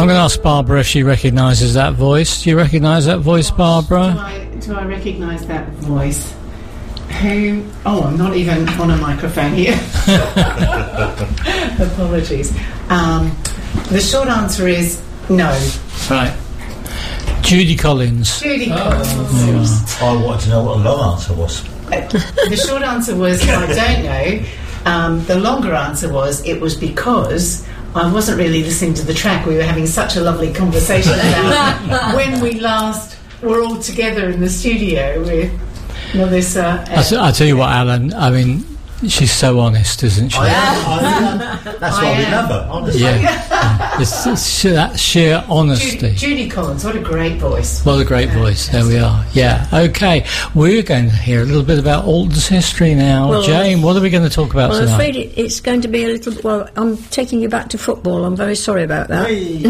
I'm going to ask Barbara if she recognises that voice. Do you recognise that voice, Barbara? Do I recognise that voice? Who? Oh, I'm not even on a microphone here. Apologies. The short answer is no. Right. Judy Collins. Judy Collins. I wanted to know what the long answer was. The short answer was I don't know. The longer answer was it was because I wasn't really listening to the track. We were having such a lovely conversation about when we last were all together in the studio with Melissa. I'll tell you what, Alan, I mean, she's so honest, isn't she? I am. That's what I remember, honestly. Yeah. It's that sheer honesty. Judy Collins, what a great voice. What a great voice. There we are. Yeah. Okay. We're going to hear a little bit about Alton's history now. Well, Jane, what are we going to talk about tonight? I'm afraid it's going to be a little... Well, I'm taking you back to football. I'm very sorry about that.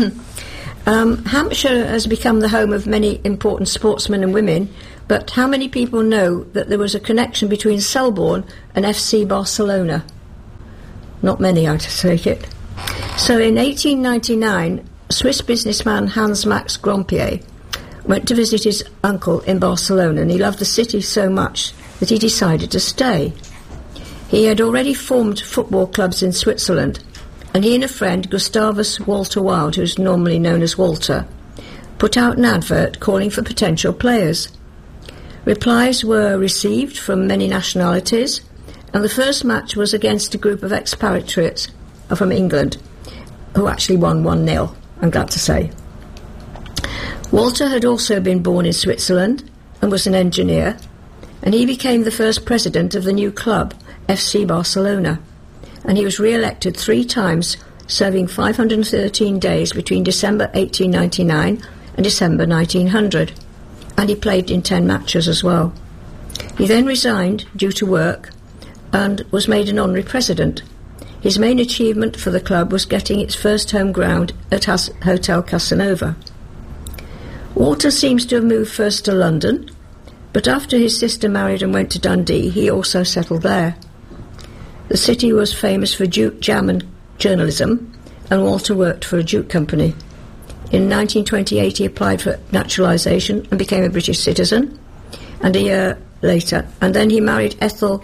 Hampshire has become the home of many important sportsmen and women, but how many people know that there was a connection between Selborne and FC Barcelona? Not many, I take it. So in 1899, Swiss businessman Hans Max Grompier went to visit his uncle in Barcelona, and he loved the city so much that he decided to stay. He had already formed football clubs in Switzerland, and he and a friend, Gustavus Walter Wilde, who's normally known as Walter, put out an advert calling for potential players. Replies were received from many nationalities, and the first match was against a group of expatriates from England, who actually won 1-0, I'm glad to say. Walter had also been born in Switzerland and was an engineer, and he became the first president of the new club, FC Barcelona, and he was re-elected 3 times, serving 513 days between December 1899 and December 1900, and he played in 10 matches as well. He then resigned due to work and was made an honorary president. His main achievement for the club was getting its first home ground at Hotel Casanova. Walter seems to have moved first to London, but after his sister married and went to Dundee, he also settled there. The city was famous for jute jam and journalism, and Walter worked for a jute company. In 1928 he applied for naturalisation and became a British citizen, and a year later, and then he married Ethel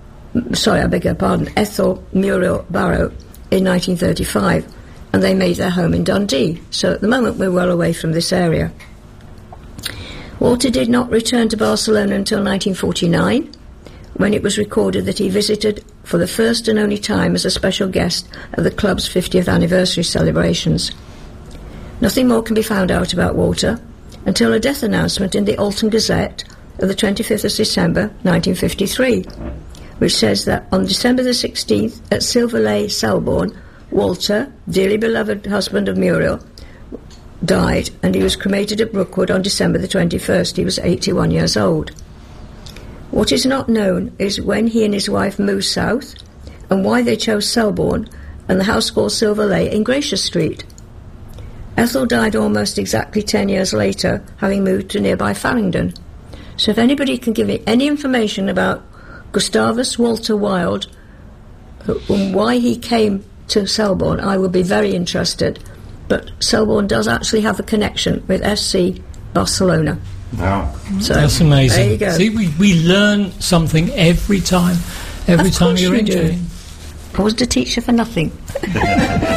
Muriel Barrow in 1935, and they made their home in Dundee. So at the moment we're well away from this area. Walter did not return to Barcelona until 1949, when it was recorded that he visited for the first and only time as a special guest at the club's 50th anniversary celebrations. Nothing more can be found out about Walter until a death announcement in the Alton Gazette of the 25th of December 1953, which says that on December the 16th at Silverley, Selborne, Walter, dearly beloved husband of Muriel, died, and he was cremated at Brookwood on December the 21st. He was 81 years old. What is not known is when he and his wife moved south, and why they chose Selborne and the house called Silverley in Gracious Street. Ethel died almost exactly 10 years later, having moved to nearby Farringdon. So if anybody can give me any information about Gustavus Walter Wilde and why he came to Selborne, I will be very interested. But Selborne does actually have a connection with FC Barcelona. Wow. So that's amazing. There you go. See, we learn something every time you're in. I wasn't a teacher for nothing.